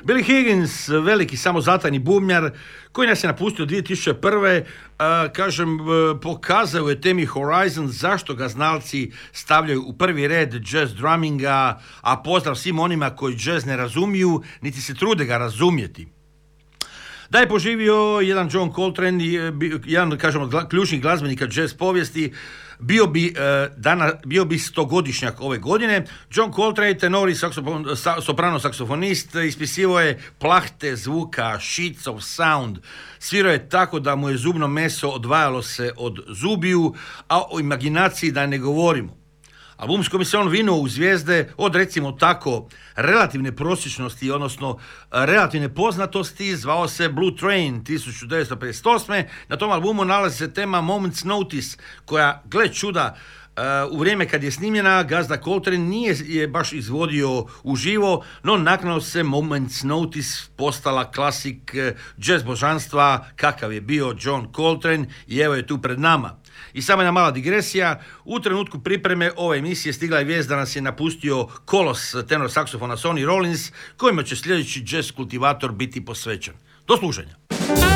Billy Higgins, veliki samozatajni bubnjar, koji nas je napustio 2001. Pokazao je temi Horizon zašto ga znalci stavljaju u prvi red jazz drumminga, a pozdrav svim onima koji jazz ne razumiju, niti se trude ga razumjeti. Da je poživio jedan John Coltrane, jedan od ključnih glazbenika jazz povijesti, bio bi 100-godišnjak ove godine. John Coltrane, tenor i soprano saksofonist, ispisivao je plahte zvuka, sheets of sound. Svirao je tako da mu je zubno meso odvajalo se od zubiju, a o imaginaciji da ne govorimo. Album s kojim se on vinuo u zvijezde od, recimo tako, relativne prosječnosti, odnosno relativne poznatosti, zvao se Blue Train 1958. Na tom albumu nalazi se tema Moment's Notice, koja, gle čuda, u vrijeme kad je snimljena, gazda Coltrane nije je baš izvodio uživo, no naknadno se Moment's Notice postala klasik jazz božanstva kakav je bio John Coltrane i evo je tu pred nama. I samo jedna mala digresija, u trenutku pripreme ove emisije stigla je vijest da nas je napustio kolos tenor saksofona Sonny Rollins, kojima će sljedeći jazz kultivator biti posvećen. Do slušanja.